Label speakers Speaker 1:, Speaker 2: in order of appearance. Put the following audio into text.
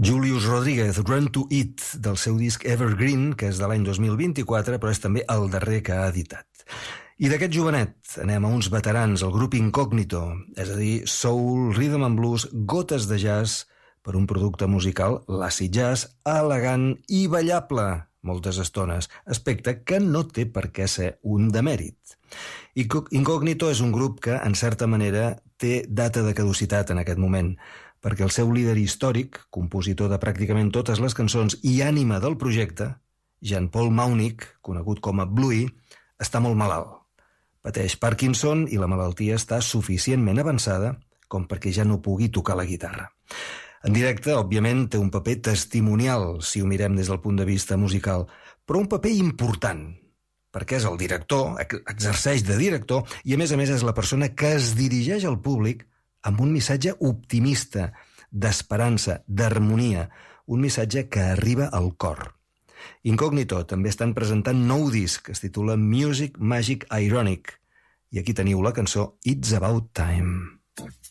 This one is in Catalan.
Speaker 1: Julius Rodríguez, Run to It, del seu disc Evergreen, que és de l'any 2024, però és també el darrer que ha editat. I d'aquest jovenet anem a uns veterans, el grup Incógnito, és a dir, soul, rhythm and blues, gotes de jazz, per un producte musical, l'acid jazz, elegant i ballable, moltes estones, aspecte que no té per què ser un demèrit. Incógnito és un grup que, en certa manera, té data de caducitat en aquest moment, perquè el seu líder històric, compositor de pràcticament totes les cançons i ànima del projecte, Jean-Paul Maunick, conegut com a Bluey, està molt malalt. Pateix Parkinson i la malaltia està suficientment avançada com perquè ja no pugui tocar la guitarra. En directe, òbviament, té un paper testimonial, si ho mirem des del punt de vista musical, però un paper important, perquè és el director, exerceix de director, i a més és la persona que es dirigeix al públic amb un missatge optimista, d'esperança, d'harmonia, un missatge que arriba al cor. Incógnito també estan presentant nou disc que es titula Music Magic Ironic, i aquí teniu la cançó It's About Time.